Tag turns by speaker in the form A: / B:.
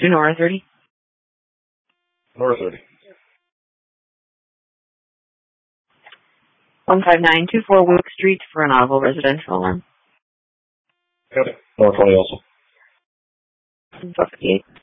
A: to Nora 30.
B: Nora 30.
A: 15924 Wilk Street for an audible residential alarm.
B: Okay. Nora 20 also.
A: 58.